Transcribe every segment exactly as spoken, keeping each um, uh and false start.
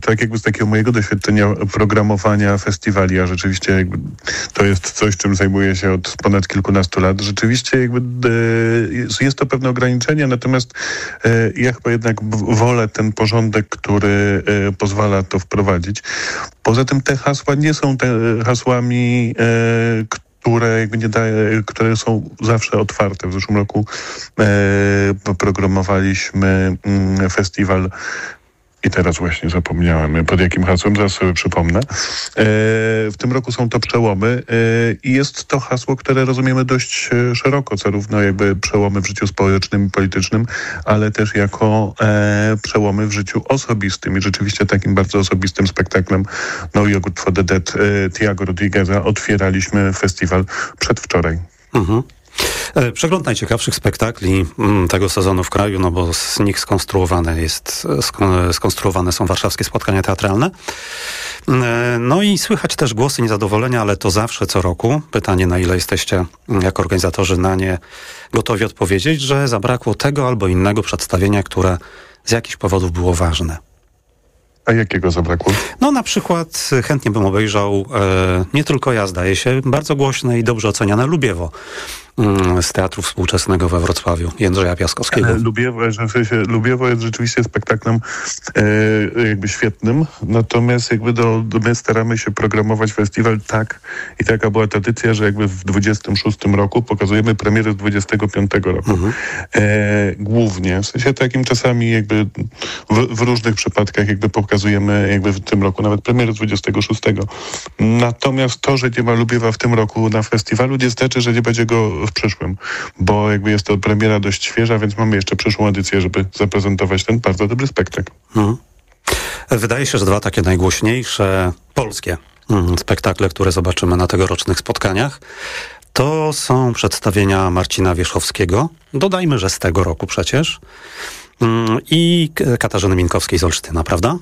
Tak jakby z takiego mojego doświadczenia programowania festiwali, a rzeczywiście jakby to jest coś, czym zajmuję się od ponad kilkunastu lat. Rzeczywiście jakby e, jest to pewne ograniczenie, natomiast e, ja chyba jednak wolę ten porządek, który e, pozwala to wprowadzić. Poza tym te hasła nie są te hasłami, e, które jakby nie daje, które są zawsze otwarte. W zeszłym roku e, programowaliśmy mm, festiwal i teraz właśnie zapomniałem, pod jakim hasłem, zaraz sobie przypomnę. E, w tym roku są to przełomy e, i jest to hasło, które rozumiemy dość e, szeroko, zarówno jakby przełomy w życiu społecznym i politycznym, ale też jako e, przełomy w życiu osobistym. I rzeczywiście takim bardzo osobistym spektaklem No Yogurt for the Dead e, Tiago Rodrigueza otwieraliśmy festiwal przedwczoraj. Mhm. Przegląd najciekawszych spektakli tego sezonu w kraju, no bo z nich skonstruowane jest, skonstruowane są warszawskie spotkania teatralne. No i słychać też głosy niezadowolenia, ale to zawsze co roku. Pytanie, na ile jesteście jako organizatorzy na nie gotowi odpowiedzieć, że zabrakło tego albo innego przedstawienia, które z jakichś powodów było ważne. A jakiego zabrakło? No na przykład chętnie bym obejrzał, e, nie tylko ja zdaje się, bardzo głośne i dobrze oceniane Lubiewo mm, z Teatru Współczesnego we Wrocławiu, Jędrzeja Piaskowskiego. Lubiewo, że w sensie, Lubiewo jest rzeczywiście spektaklem e, jakby świetnym, natomiast jakby do, do, my staramy się programować festiwal tak i taka była tradycja, że jakby w dwudziestym szóstym roku pokazujemy premiery z dwudziestego piątego roku. Mhm. E, głównie, w sensie takim czasami jakby w, w różnych przypadkach jakby pokazujemy jakby w tym roku nawet premiery z dwudziestego szóstego. Natomiast to, że nie ma Lubiewa w tym roku na festiwalu, nie znaczy, że nie będzie go w przyszłym, bo jakby jest to premiera dość świeża, więc mamy jeszcze przyszłą edycję, żeby zaprezentować ten bardzo dobry spektakl. Mhm. Wydaje się, że dwa takie najgłośniejsze polskie mhm, spektakle, które zobaczymy na tegorocznych spotkaniach, to są przedstawienia Marcina Wierzchowskiego, dodajmy, że z tego roku przecież, i Katarzyny Minkowskiej z Olsztyna, prawda?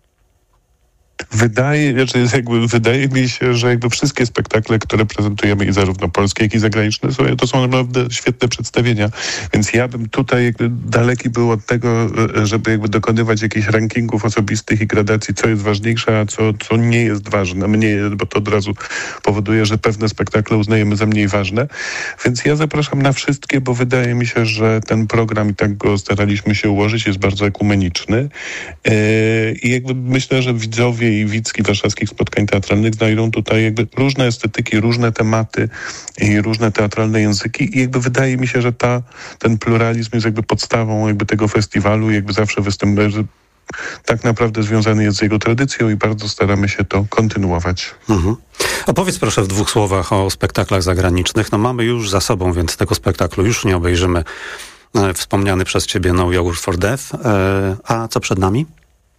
Wydaje, że jest jakby, wydaje mi się, że jakby wszystkie spektakle, które prezentujemy i zarówno polskie, jak i zagraniczne, są, to są naprawdę świetne przedstawienia. Więc ja bym tutaj jakby daleki był od tego, żeby jakby dokonywać jakichś rankingów osobistych i gradacji, co jest ważniejsze, a co, co nie jest ważne. Mnie, bo to od razu powoduje, że pewne spektakle uznajemy za mniej ważne. Więc ja zapraszam na wszystkie, bo wydaje mi się, że ten program, i tak go staraliśmy się ułożyć, jest bardzo ekumeniczny. Yy, I jakby myślę, że widzowie i widzki warszawskich spotkań teatralnych znajdą tutaj jakby różne estetyki, różne tematy i różne teatralne języki i jakby wydaje mi się, że ta, ten pluralizm jest jakby podstawą jakby tego festiwalu i jakby zawsze występuje, że tak naprawdę związany jest z jego tradycją i bardzo staramy się to kontynuować. Mhm. Opowiedz proszę w dwóch słowach o spektaklach zagranicznych. No mamy już za sobą, więc tego spektaklu już nie obejrzymy. Wspomniany przez ciebie No Yogurt for Death. A co przed nami?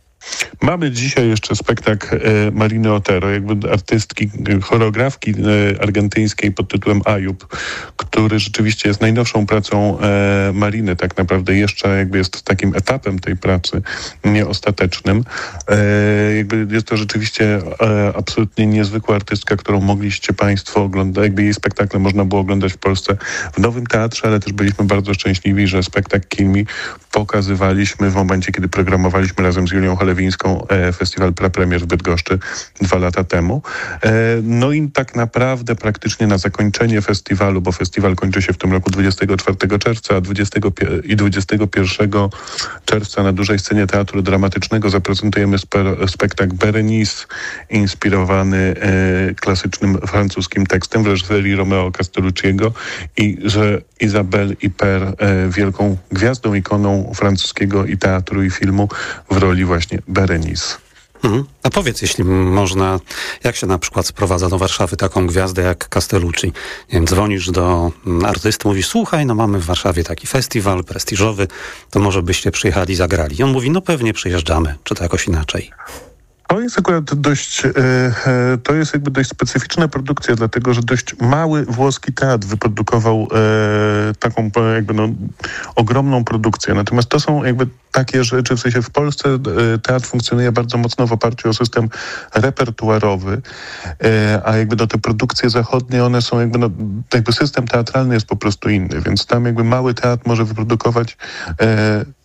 Mamy dzisiaj jeszcze spektakl e, Mariny Otero, jakby artystki, choreografki e, argentyńskiej pod tytułem Ayub, który rzeczywiście jest najnowszą pracą e, Mariny, tak naprawdę jeszcze jakby jest takim etapem tej pracy, nieostatecznym. E, jakby jest to rzeczywiście e, absolutnie niezwykła artystka, którą mogliście państwo oglądać, jakby jej spektakle można było oglądać w Polsce w Nowym Teatrze, ale też byliśmy bardzo szczęśliwi, że spektakl Kill Me pokazywaliśmy w momencie, kiedy programowaliśmy razem z Julią Lewińską e, festiwal prapremier w Bydgoszczy dwa lata temu. E, no i tak naprawdę praktycznie na zakończenie festiwalu, bo festiwal kończy się w tym roku dwudziestego czwartego czerwca, a dwudziestego i dwudziestego pierwszego czerwca na dużej scenie Teatru Dramatycznego zaprezentujemy spe- spektakl Berenice, inspirowany e, klasycznym francuskim tekstem w reżyserii Romeo Castellucciego i że Isabelle Huppert, e, wielką gwiazdą, ikoną francuskiego i teatru i filmu w roli właśnie Berenice. Mhm. A powiedz, jeśli można, jak się na przykład sprowadza do Warszawy taką gwiazdę jak Castellucci? Nie wiem, dzwonisz do artysty, mówisz, słuchaj, no mamy w Warszawie taki festiwal prestiżowy, to może byście przyjechali i zagrali. I on mówi, no pewnie przyjeżdżamy, czy to jakoś inaczej? To jest akurat dość, e, e, to jest jakby dość specyficzna produkcja, dlatego że dość mały włoski teatr wyprodukował e, taką jakby no, ogromną produkcję. Natomiast to są jakby takie rzeczy, w sensie w Polsce e, teatr funkcjonuje bardzo mocno w oparciu o system repertuarowy, e, a jakby no, te produkcje zachodnie, one są jakby, no, jakby system teatralny jest po prostu inny, więc tam jakby mały teatr może wyprodukować e,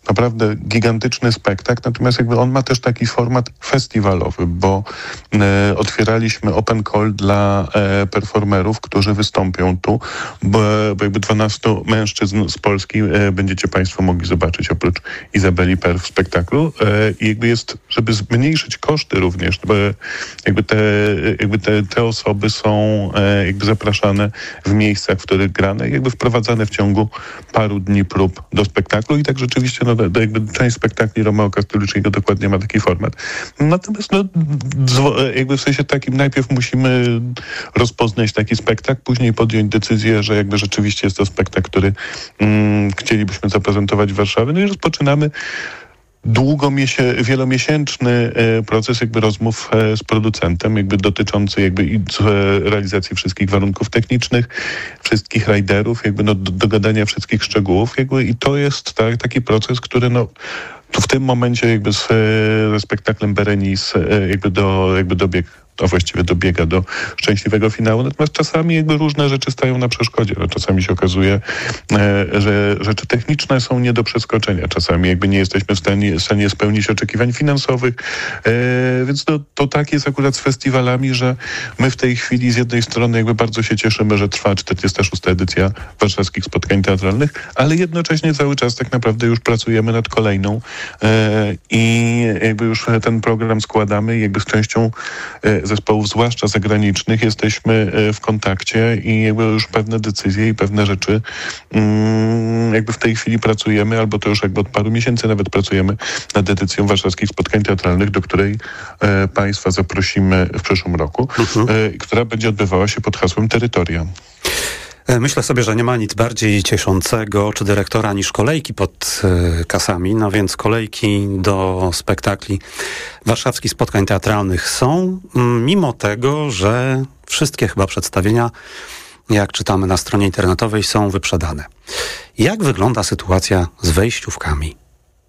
naprawdę gigantyczny spektakl, natomiast jakby on ma też taki format festiwalowy, bo e, otwieraliśmy open call dla e, performerów, którzy wystąpią tu, bo, bo jakby dwunastu mężczyzn z Polski e, będziecie państwo mogli zobaczyć oprócz Izabeli Per w spektaklu e, i jakby jest, żeby zmniejszyć koszty również, bo jakby te, jakby te, te osoby są e, jakby zapraszane w miejscach, w których grane, jakby wprowadzane w ciągu paru dni prób do spektaklu i tak rzeczywiście no, do, jakby część spektakli Romeo Castellucci'ego dokładnie ma taki format. Natomiast no, jakby w sensie takim najpierw musimy rozpoznać taki spektakl, później podjąć decyzję, że jakby rzeczywiście jest to spektakl, który mm, chcielibyśmy zaprezentować w Warszawie. No i rozpoczynamy długomiesię- wielomiesięczny e, proces jakby rozmów e, z producentem, jakby dotyczący jakby i, e, realizacji wszystkich warunków technicznych, wszystkich riderów, jakby no, do, dogadania wszystkich szczegółów, jakby i to jest tak, taki proces, który no tu w tym momencie jakby z, ze spektaklem Berenice jakby do, jakby dobiegł to właściwie dobiega do szczęśliwego finału. Natomiast czasami jakby różne rzeczy stają na przeszkodzie. No, czasami się okazuje, e, że rzeczy techniczne są nie do przeskoczenia. Czasami jakby nie jesteśmy w stanie, w stanie spełnić oczekiwań finansowych. E, więc to, to tak jest akurat z festiwalami, że my w tej chwili z jednej strony jakby bardzo się cieszymy, że trwa czterdziesta szósta edycja warszawskich spotkań teatralnych, ale jednocześnie cały czas tak naprawdę już pracujemy nad kolejną e, i jakby już ten program składamy i jakby z częścią e, zespołów, zwłaszcza zagranicznych, jesteśmy w kontakcie i jakby już pewne decyzje i pewne rzeczy um, jakby w tej chwili pracujemy, albo to już jakby od paru miesięcy nawet pracujemy nad edycją warszawskich spotkań teatralnych, do której e, Państwa zaprosimy w przyszłym roku, mhm. e, która będzie odbywała się pod hasłem Terytoria. Myślę sobie, że nie ma nic bardziej cieszącego czy dyrektora niż kolejki pod y, kasami, no więc kolejki do spektakli warszawskich spotkań teatralnych są, mimo tego, że wszystkie chyba przedstawienia, jak czytamy na stronie internetowej, są wyprzedane. Jak wygląda sytuacja z wejściówkami?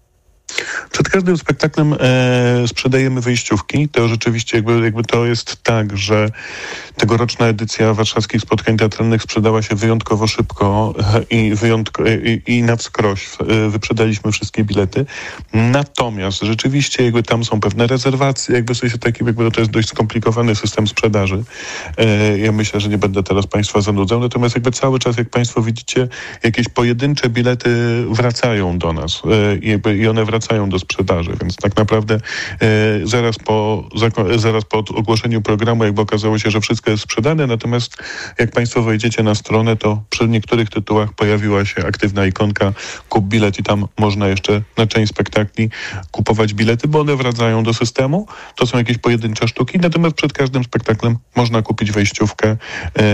Przed każdym spektaklem e, sprzedajemy wyjściówki. To rzeczywiście jakby, jakby to jest tak, że tegoroczna edycja warszawskich spotkań teatralnych sprzedała się wyjątkowo szybko i, wyjątko, i, i na wskroś e, wyprzedaliśmy wszystkie bilety. Natomiast rzeczywiście jakby tam są pewne rezerwacje, jakby w sensie takim, jakby to jest dość skomplikowany system sprzedaży. E, ja myślę, że nie będę teraz Państwa zanudzał, natomiast jakby cały czas, jak Państwo widzicie, jakieś pojedyncze bilety wracają do nas e, i, jakby, i one wracają do sprzedaży, więc tak naprawdę e, zaraz, po, zako- zaraz po ogłoszeniu programu jakby okazało się, że wszystko jest sprzedane, natomiast jak Państwo wejdziecie na stronę, to przy niektórych tytułach pojawiła się aktywna ikonka kup bilet i tam można jeszcze na część spektakli kupować bilety, bo one wracają do systemu. To są jakieś pojedyncze sztuki, natomiast przed każdym spektaklem można kupić wejściówkę e,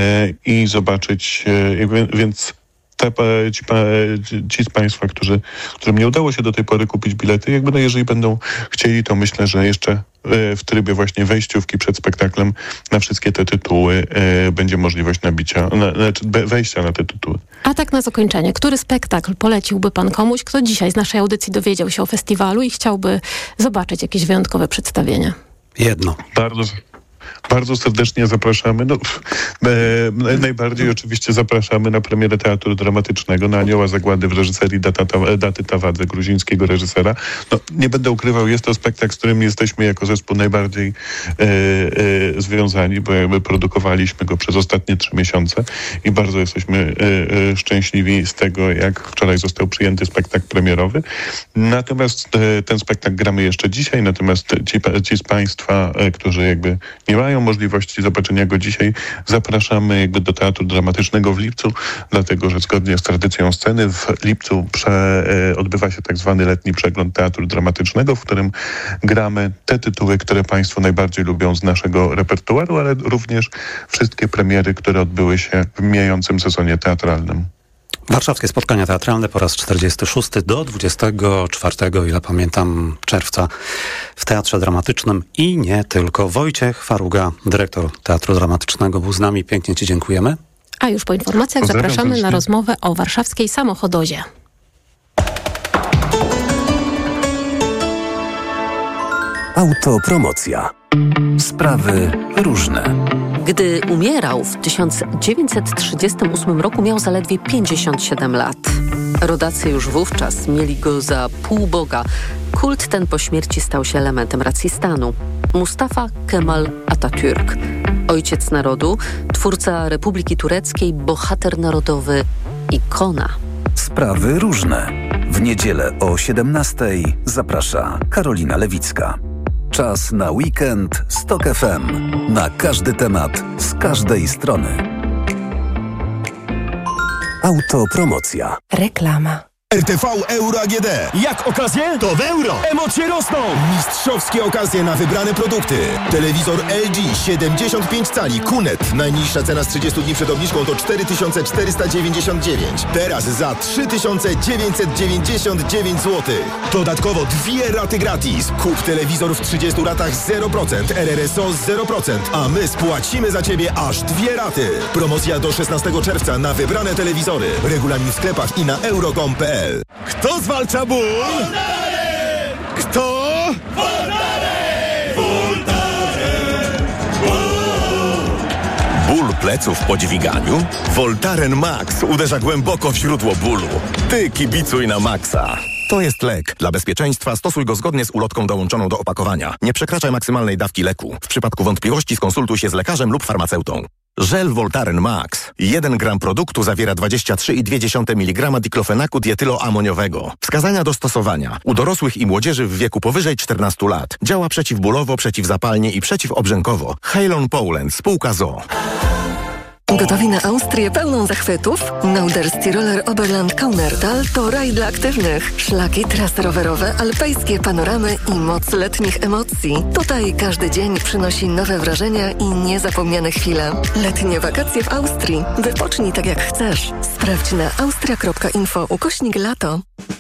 i zobaczyć, e, jakby, więc Te, ci, ci z Państwa, którzy, którym nie udało się do tej pory kupić bilety, jakby no jeżeli będą chcieli, to myślę, że jeszcze w trybie właśnie wejściówki przed spektaklem na wszystkie te tytuły e, będzie możliwość nabicia, na, znaczy wejścia na te tytuły. A tak na zakończenie, który spektakl poleciłby Pan komuś, kto dzisiaj z naszej audycji dowiedział się o festiwalu i chciałby zobaczyć jakieś wyjątkowe przedstawienie? Jedno. Bardzo Bardzo serdecznie zapraszamy. No, e, najbardziej oczywiście zapraszamy na premierę Teatru Dramatycznego, na Anioła Zagłady w reżyserii Data, Daty Tawadze, gruzińskiego reżysera. No, nie będę ukrywał, jest to spektakl, z którym jesteśmy jako zespół najbardziej e, e, związani, bo jakby produkowaliśmy go przez ostatnie trzy miesiące i bardzo jesteśmy e, e, szczęśliwi z tego, jak wczoraj został przyjęty spektakl premierowy. Natomiast e, ten spektakl gramy jeszcze dzisiaj, natomiast ci, ci z Państwa, e, którzy jakby nie mają możliwości zobaczenia go dzisiaj, zapraszamy jakby do Teatru Dramatycznego w lipcu, dlatego że zgodnie z tradycją sceny w lipcu prze, e, odbywa się tak zwany letni przegląd Teatru Dramatycznego, w którym gramy te tytuły, które Państwo najbardziej lubią z naszego repertuaru, ale również wszystkie premiery, które odbyły się w mijającym sezonie teatralnym. Warszawskie spotkania teatralne po raz czterdziesty szósty do dwudziestego czwartego, ile pamiętam, czerwca w Teatrze Dramatycznym i nie tylko. Wojciech Faruga, dyrektor Teatru Dramatycznego, był z nami. Pięknie Ci dziękujemy. A już po informacjach Pozdrawiam zapraszamy serdecznie na rozmowę o warszawskiej samochodozie. Autopromocja. Sprawy różne. Gdy umierał w tysiąc dziewięćset trzydziestym ósmym roku, miał zaledwie pięćdziesiąt siedem lat. Rodacy już wówczas mieli go za półboga. Kult ten po śmierci stał się elementem racji stanu. Mustafa Kemal Atatürk, ojciec narodu, twórca Republiki Tureckiej, bohater narodowy, ikona. Sprawy różne. W niedzielę o siedemnastej zaprasza Karolina Lewicka. Czas na weekend z Tok F M. Na każdy temat, z każdej strony. Autopromocja. Reklama. R T V Euro A G D. Jak okazje? To w euro. Emocje rosną. Mistrzowskie okazje na wybrane produkty. Telewizor L G siedemdziesiąt pięć cali Q N E T. Najniższa cena z trzydziestu dni przed obniżką to cztery tysiące czterysta dziewięćdziesiąt dziewięć. Teraz za trzy tysiące dziewięćset dziewięćdziesiąt dziewięć złotych. Dodatkowo dwie raty gratis. Kup telewizor w trzydziestu ratach zero procent, R R S O zero procent, a my spłacimy za Ciebie aż dwie raty. Promocja do szesnastego czerwca na wybrane telewizory. Regulamin w sklepach i na euro kropka com kropka p l. Kto zwalcza ból? Voltaren! Kto? Voltaren! Voltaren! Ból pleców po dźwiganiu? Voltaren Max uderza głęboko w źródło bólu. Ty kibicuj na Maxa. To jest lek. Dla bezpieczeństwa stosuj go zgodnie z ulotką dołączoną do opakowania. Nie przekraczaj maksymalnej dawki leku. W przypadku wątpliwości skonsultuj się z lekarzem lub farmaceutą. Żel Voltaren Max. jeden gram produktu zawiera dwadzieścia trzy i dwie dziesiąte miligrama diklofenaku dietyloamoniowego. Wskazania do stosowania. U dorosłych i młodzieży w wieku powyżej czternastu lat. Działa przeciwbólowo, przeciwzapalnie i przeciwobrzękowo. Heilon Poland. Spółka z o o. Gotowi na Austrię pełną zachwytów? Norderstiroler Oberland Kaunertal to raj dla aktywnych. Szlaki, trasy rowerowe, alpejskie panoramy i moc letnich emocji. Tutaj każdy dzień przynosi nowe wrażenia i niezapomniane chwile. Letnie wakacje w Austrii. Wypocznij tak jak chcesz. Sprawdź na austria kropka info ukośnik lato.